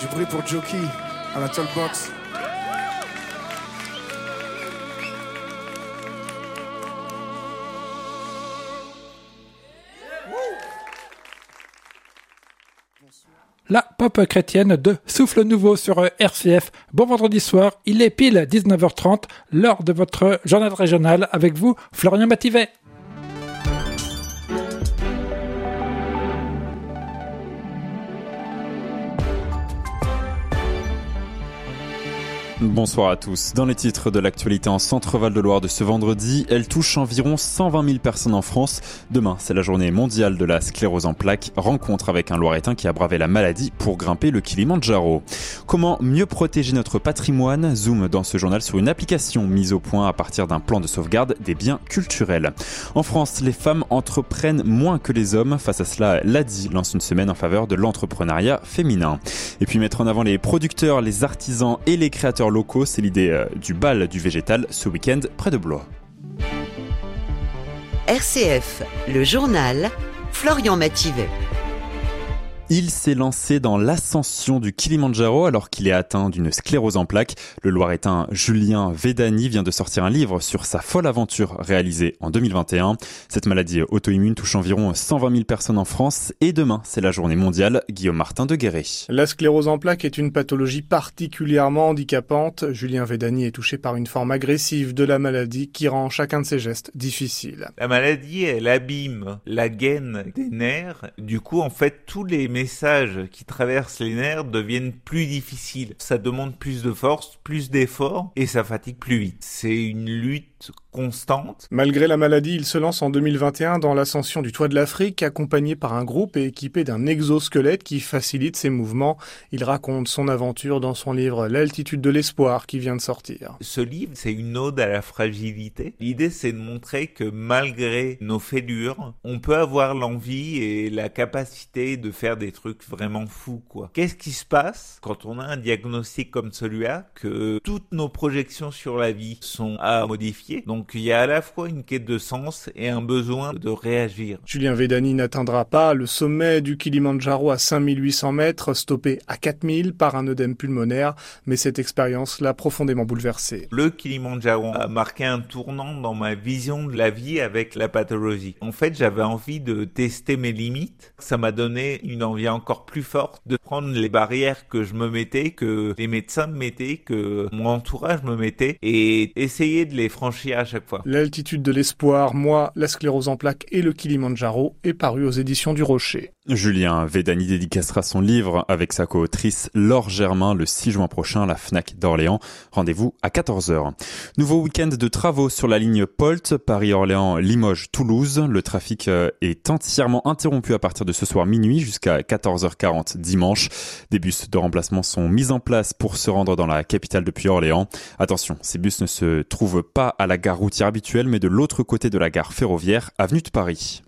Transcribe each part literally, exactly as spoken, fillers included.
Du bruit pour Jockey à la Talkbox. La pop chrétienne de Souffle Nouveau sur R C F. Bon vendredi soir, il est pile dix-neuf heures trente, l'heure de votre journal régional. Avec vous, Florian Mativet. Bonsoir à tous. Dans les titres de l'actualité en Centre-Val de Loire de ce vendredi, elle touche environ cent vingt mille personnes en France. Demain, c'est la journée mondiale de la sclérose en plaques. Rencontre avec un Loiretain qui a bravé la maladie pour grimper le Kilimandjaro. Comment mieux protéger notre patrimoine? Zoom dans ce journal sur une application mise au point à partir d'un plan de sauvegarde des biens culturels. En France, les femmes entreprennent moins que les hommes. Face à cela, l'A D I lance une semaine en faveur de l'entrepreneuriat féminin. Et puis mettre en avant les producteurs, les artisans et les créateurs locaux, c'est l'idée euh, du bal du végétal ce week-end près de Blois. R C F, le journal, Florian Mativet. Il s'est lancé dans l'ascension du Kilimandjaro alors qu'il est atteint d'une sclérose en plaques. Le Loiretain Julien Védani vient de sortir un livre sur sa folle aventure réalisée en deux mille vingt et un. Cette maladie auto-immune touche environ cent vingt mille personnes en France et demain, c'est la journée mondiale. Guillaume Martin de Guéret. La sclérose en plaques est une pathologie particulièrement handicapante. Julien Védani est touché par une forme agressive de la maladie qui rend chacun de ses gestes difficile. La maladie, elle abîme la gaine des nerfs. Du coup, en fait, tous les messages qui traversent les nerfs deviennent plus difficiles. Ça demande plus de force, plus d'efforts et ça fatigue plus vite. C'est une lutte constante. Malgré la maladie, il se lance en deux mille vingt et un dans l'ascension du toit de l'Afrique, accompagné par un groupe et équipé d'un exosquelette qui facilite ses mouvements. Il raconte son aventure dans son livre L'altitude de l'espoir qui vient de sortir. Ce livre, c'est une ode à la fragilité. L'idée, c'est de montrer que malgré nos fêlures, on peut avoir l'envie et la capacité de faire des trucs vraiment fous, quoi. Qu'est-ce qui se passe quand on a un diagnostic comme celui-là, que toutes nos projections sur la vie sont à modifier? Donc il y a à la fois une quête de sens et un besoin de réagir. Julien Védani n'atteindra pas le sommet du Kilimandjaro à cinq mille huit cents mètres, stoppé à quatre mille par un œdème pulmonaire, mais cette expérience l'a profondément bouleversé. Le Kilimandjaro a marqué un tournant dans ma vision de la vie avec la pathologie. En fait, j'avais envie de tester mes limites. Ça m'a donné une envie encore plus forte de prendre les barrières que je me mettais, que les médecins me mettaient, que mon entourage me mettait et essayer de les franchir à chaque fois. L'altitude de l'espoir, moi, la sclérose en plaques et le Kilimandjaro est paru aux éditions du Rocher. Julien Védani dédicacera son livre avec sa co-autrice Laure Germain le six juin prochain à la Fnac d'Orléans. Rendez-vous à quatorze heures. Nouveau week-end de travaux sur la ligne Polt, Paris-Orléans-Limoges-Toulouse. Le trafic est entièrement interrompu à partir de ce soir minuit jusqu'à quatorze heures quarante dimanche. Des bus de remplacement sont mis en place pour se rendre dans la capitale depuis Orléans. Attention, ces bus ne se trouvent pas à la gare routière habituelle, mais de l'autre côté de la gare ferroviaire, avenue de Paris.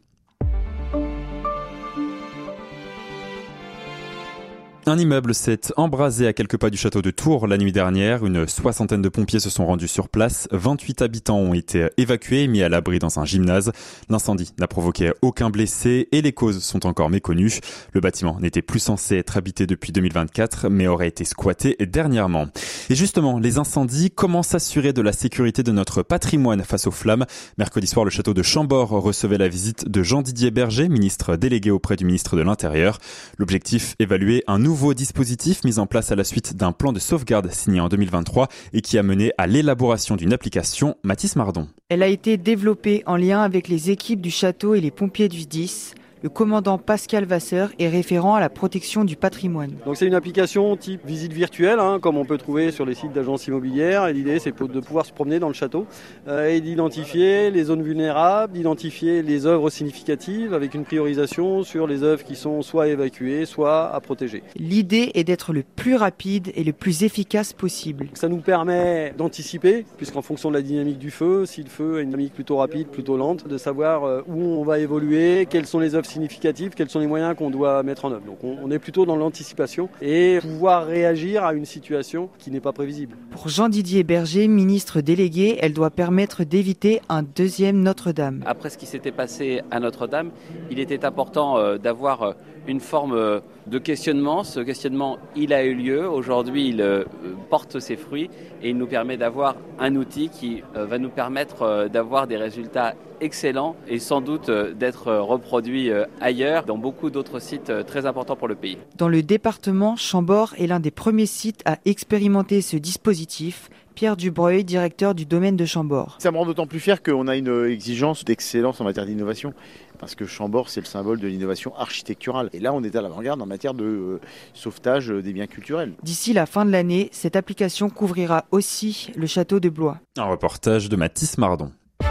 Un immeuble s'est embrasé à quelques pas du château de Tours la nuit dernière. Une soixantaine de pompiers se sont rendus sur place. vingt-huit habitants ont été évacués et mis à l'abri dans un gymnase. L'incendie n'a provoqué aucun blessé et les causes sont encore méconnues. Le bâtiment n'était plus censé être habité depuis deux mille vingt-quatre, mais aurait été squatté dernièrement. Et justement, les incendies, comment s'assurer de la sécurité de notre patrimoine face aux flammes? Mercredi soir, le château de Chambord recevait la visite de Jean-Didier Berger, ministre délégué auprès du ministre de l'Intérieur. L'objectif, évaluer un nouveau nouveau dispositif mis en place à la suite d'un plan de sauvegarde signé en deux mille vingt-trois et qui a mené à l'élaboration d'une application. Mathis Mardon. Elle a été développée en lien avec les équipes du château et les pompiers du S D I S. Le commandant Pascal Vasseur est référent à la protection du patrimoine. Donc c'est une application type visite virtuelle, hein, comme on peut trouver sur les sites d'agences immobilières. Et l'idée, c'est de pouvoir se promener dans le château euh, et d'identifier les zones vulnérables, d'identifier les œuvres significatives avec une priorisation sur les œuvres qui sont soit évacuées, soit à protéger. L'idée est d'être le plus rapide et le plus efficace possible. Ça nous permet d'anticiper, puisqu'en fonction de la dynamique du feu, si le feu a une dynamique plutôt rapide, plutôt lente, de savoir où on va évoluer, quelles sont les œuvres significatives, quels sont les moyens qu'on doit mettre en œuvre. Donc on, on est plutôt dans l'anticipation et pouvoir réagir à une situation qui n'est pas prévisible. Pour Jean-Didier Berger, ministre délégué, elle doit permettre d'éviter un deuxième Notre-Dame. Après ce qui s'était passé à Notre-Dame, il était important euh, d'avoir euh, une forme euh, de questionnement. Ce questionnement, il a eu lieu. Aujourd'hui, il euh, porte ses fruits et il nous permet d'avoir un outil qui euh, va nous permettre euh, d'avoir des résultats excellents et sans doute euh, d'être euh, reproduits euh, ailleurs, dans beaucoup d'autres sites euh, très importants pour le pays. Dans le département, Chambord est l'un des premiers sites à expérimenter ce dispositif. Pierre Dubreuil, directeur du domaine de Chambord. Ça me rend d'autant plus fier qu'on a une exigence d'excellence en matière d'innovation, parce que Chambord, c'est le symbole de l'innovation architecturale. Et là, on est à l'avant-garde en matière de euh, sauvetage des biens culturels. D'ici la fin de l'année, cette application couvrira aussi le château de Blois. Un reportage de Mathis Mardon.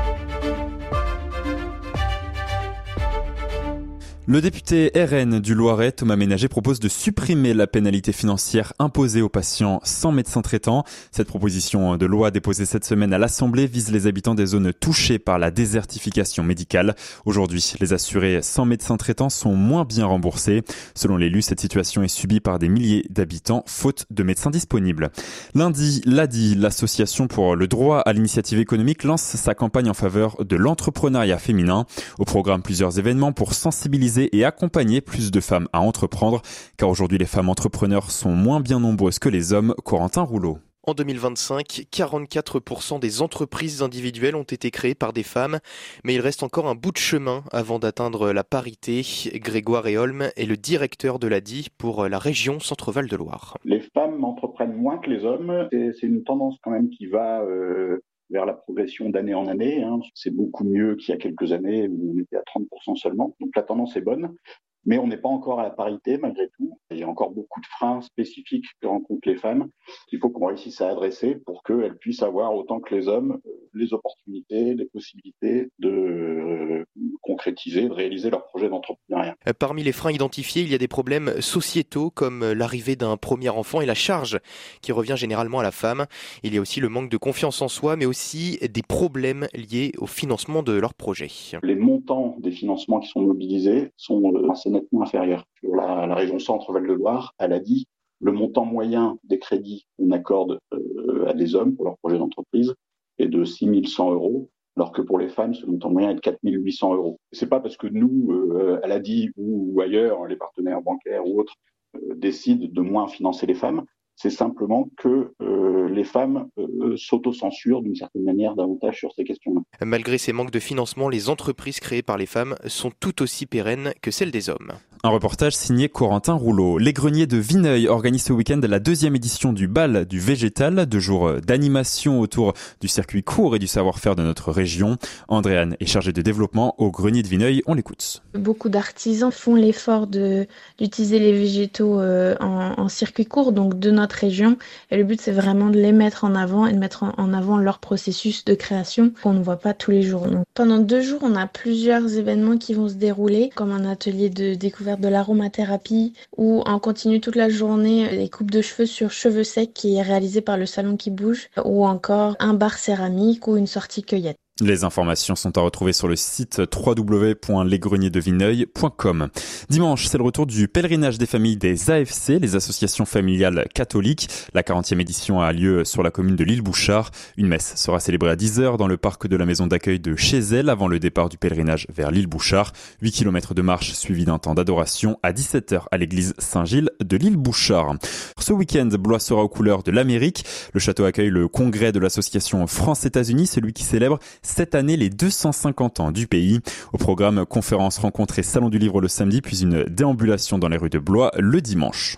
Le député R N du Loiret, Thomas Ménager, propose de supprimer la pénalité financière imposée aux patients sans médecin traitant. Cette proposition de loi déposée cette semaine à l'Assemblée vise les habitants des zones touchées par la désertification médicale. Aujourd'hui, les assurés sans médecin traitant sont moins bien remboursés. Selon l'élu, cette situation est subie par des milliers d'habitants, faute de médecins disponibles. Lundi, l'A D I, l'association pour le droit à l'initiative économique, lance sa campagne en faveur de l'entrepreneuriat féminin. Au programme, plusieurs événements pour sensibiliser et accompagner plus de femmes à entreprendre, car aujourd'hui les femmes entrepreneurs sont moins bien nombreuses que les hommes. Corentin Rouleau. En deux mille vingt-cinq, quarante-quatre pour cent des entreprises individuelles ont été créées par des femmes, mais il reste encore un bout de chemin avant d'atteindre la parité. Grégoire Eholm est le directeur de l'A D I pour la région Centre-Val de Loire. Les femmes entreprennent moins que les hommes, et c'est une tendance quand même qui va euh, vers la progression d'année en année. Hein. C'est beaucoup mieux qu'il y a quelques années où on était à trente pour cent seulement, donc la tendance est bonne. Mais on n'est pas encore à la parité malgré tout. Il y a encore beaucoup de freins spécifiques que rencontrent les femmes qu'il faut qu'on réussisse à adresser pour qu'elles puissent avoir autant que les hommes les opportunités, les possibilités de euh, concrétiser, de réaliser leur projet d'entrepreneuriat. Parmi les freins identifiés, il y a des problèmes sociétaux comme l'arrivée d'un premier enfant et la charge qui revient généralement à la femme. Il y a aussi le manque de confiance en soi, mais aussi des problèmes liés au financement de leur projet. Les montants des financements qui sont mobilisés sont assez nettement inférieurs. Sur la, la région Centre-Val de Loire, elle a dit le montant moyen des crédits qu'on accorde euh, à des hommes pour leur projet d'entreprise est de six mille cent euros, alors que pour les femmes, ce montant moyen est de quatre mille huit cents euros. C'est pas parce que nous, euh, à l'A D I ou, ou ailleurs, les partenaires bancaires ou autres, euh, décident de moins financer les femmes, c'est simplement que euh, les femmes euh, s'autocensurent d'une certaine manière davantage sur ces questions-là. Malgré ces manques de financement, les entreprises créées par les femmes sont tout aussi pérennes que celles des hommes. Un reportage signé Corentin Rouleau. Les Greniers de Vineuil organisent ce week-end la deuxième édition du bal du végétal, deux jours d'animation autour du circuit court et du savoir-faire de notre région. Andréane est chargée de développement au Grenier de Vineuil. On l'écoute. Beaucoup d'artisans font l'effort de, d'utiliser les végétaux euh, en, en circuit court, donc de notre région. Et le but, c'est vraiment de les mettre en avant et de mettre en, en avant leur processus de création qu'on ne voit pas tous les jours. Donc, pendant deux jours, on a plusieurs événements qui vont se dérouler, comme un atelier de découverte de l'aromathérapie ou en continu toute la journée les coupes de cheveux sur cheveux secs qui est réalisé par le salon qui bouge ou encore un bar céramique ou une sortie cueillette. Les informations sont à retrouver sur le site w w w point les greniers de vineuil point com. Dimanche, c'est le retour du pèlerinage des familles des A F C, les associations familiales catholiques. La quarantième édition a lieu sur la commune de l'Île-Bouchard. Une messe sera célébrée à dix heures dans le parc de la maison d'accueil de Chézel avant le départ du pèlerinage vers l'Île-Bouchard. huit kilomètres de marche suivi d'un temps d'adoration à dix-sept heures à l'église Saint-Gilles de l'Île-Bouchard. Ce week-end, Blois sera aux couleurs de l'Amérique. Le château accueille le congrès de l'association France-États-Unis, celui qui célèbre cette année les deux cent cinquante ans du pays. Au programme, conférences, rencontres et salon du livre le samedi, puis une déambulation dans les rues de Blois le dimanche.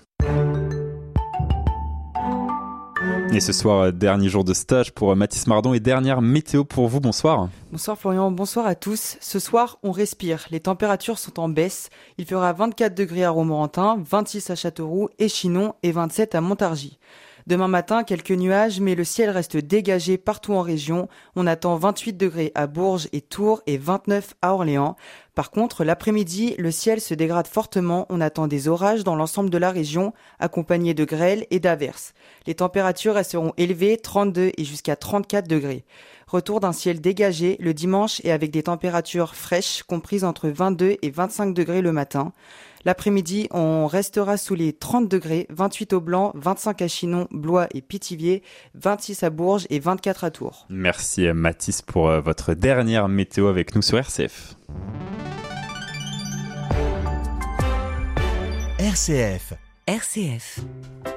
Et ce soir, dernier jour de stage pour Mathis Mardon et dernière météo pour vous. Bonsoir. Bonsoir Florian, bonsoir à tous. Ce soir, on respire. Les températures sont en baisse. Il fera vingt-quatre degrés à Romorantin, vingt-six à Châteauroux et Chinon et vingt-sept à Montargis. Demain matin, quelques nuages, mais le ciel reste dégagé partout en région. On attend vingt-huit degrés à Bourges et Tours et vingt-neuf à Orléans. Par contre, l'après-midi, le ciel se dégrade fortement. On attend des orages dans l'ensemble de la région, accompagnés de grêles et d'averses. Les températures resteront élevées, trente-deux et jusqu'à trente-quatre degrés. Retour d'un ciel dégagé le dimanche et avec des températures fraîches comprises entre vingt-deux et vingt-cinq degrés le matin. L'après-midi, on restera sous les trente degrés, vingt-huit au Blanc, vingt-cinq à Chinon, Blois et Pithiviers, vingt-six à Bourges et vingt-quatre à Tours. Merci Mathis pour votre dernière météo avec nous sur R C F. R R C F. R C F.